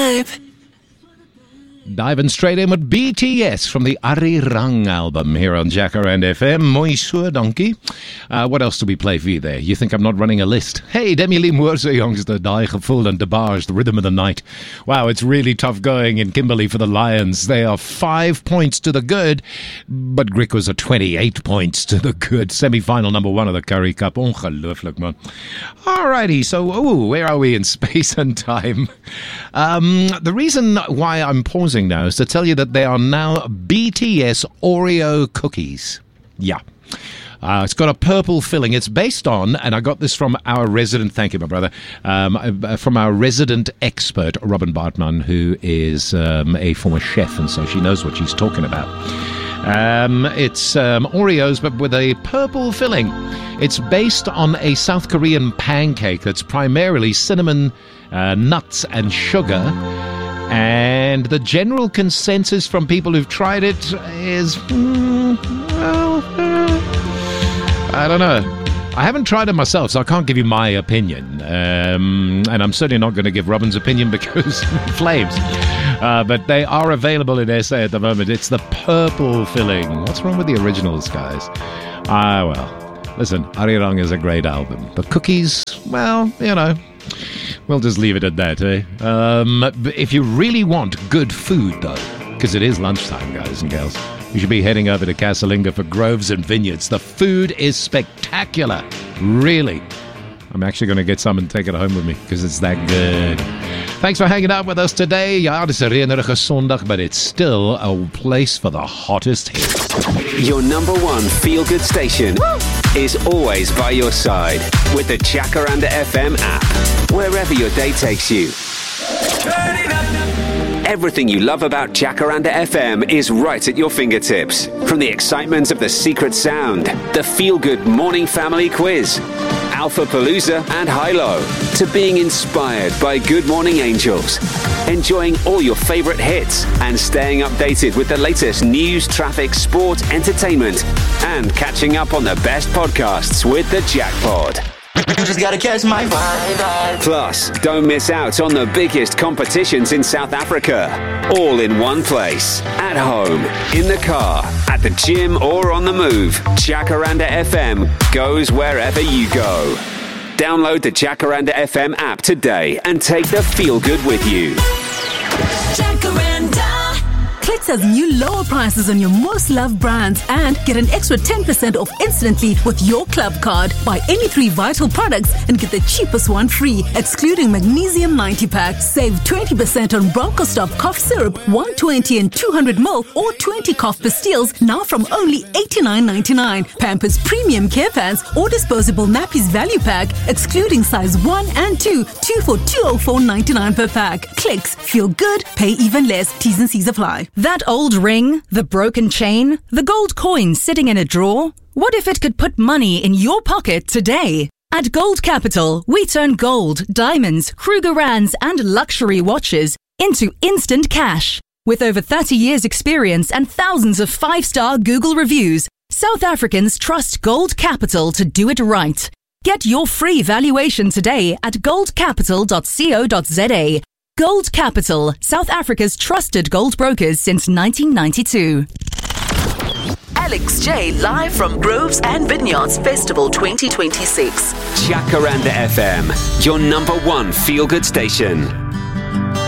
vibe. Diving straight in with BTS from the Arirang album here on Jacaranda FM. Mooi so, donkey. What else do we play for you there? You think I'm not running a list? Hey, Demi Lee Moorse, youngster, Die Gevoel and DeBarge, The Rhythm of the Night. Wow, it's really tough going in Kimberley for the Lions. They are 5 points to the good, but Griquas are 28 points to the good. Semi-final number 1 of the Currie Cup. Ongelooflijk, man. Alrighty, so where are we in space and time? The reason why I'm pausing now is to tell you that they are now BTS Oreo cookies. Yeah. It's got a purple filling. It's based on, and I got this from our resident, thank you, my brother, from our resident expert, Robin Bartman, who is a former chef, and so she knows what she's talking about. It's Oreos, but with a purple filling. It's based on a South Korean pancake that's primarily cinnamon, nuts, and sugar. And the general consensus from people who've tried it is, I don't know. I haven't tried it myself, so I can't give you my opinion. And I'm certainly not going to give Robin's opinion because flames. But they are available in SA at the moment. It's the purple filling. What's wrong with the originals, guys? Well, listen, Arirang is a great album. The cookies, well, you know, we'll just leave it at that, eh? If you really want good food, though, because it is lunchtime, guys and gals, you should be heading over to Casalinga for Groves and Vineyards. The food is spectacular. Really. I'm actually going to get some and take it home with me because it's that good. Thanks for hanging out with us today. Ja, het is een reënerige Sondag, but it's still a place for the hottest hits. Your number 1 feel-good station is always by your side with the Jacaranda FM app, wherever your day takes you. Turn it up. Everything you love about Jacaranda FM is right at your fingertips. From the excitement of the secret sound, the feel-good morning family quiz, Alpha Palooza and Hilo, to being inspired by Good Morning Angels, enjoying all your favorite hits and staying updated with the latest news, traffic, sport, entertainment, and catching up on the best podcasts with the Jackpod. You just gotta catch my vibe. Plus, don't miss out on the biggest competitions in South Africa. All in one place. At home, in the car, at the gym, or on the move. Jacaranda FM goes wherever you go. Download the Jacaranda FM app today and take the feel good with you. Jacaranda. Clicks has new lower prices on your most loved brands and get an extra 10% off instantly with your club card. Buy any 3 Vital products and get the cheapest one free, excluding Magnesium 90-pack. Save 20% on Bronchostop cough syrup, 120 and 200ml, or 20 cough pastilles, now from only $89.99. Pampers Premium Care Pants or disposable nappies value pack, excluding size 1 and 2 for $204.99 per pack. Clicks, feel good, pay even less. T's and C's apply. That old ring, the broken chain, the gold coin sitting in a drawer. What if it could put money in your pocket today? At Gold Capital, we turn gold, diamonds, Krugerrands, and luxury watches into instant cash. With over 30 years' experience and thousands of 5-star Google reviews, South Africans trust Gold Capital to do it right. Get your free valuation today at goldcapital.co.za. Gold Capital, South Africa's trusted gold brokers since 1992. Alex J live from Groves and Vineyards Festival 2026. Jacaranda FM, your number 1 feel-good station.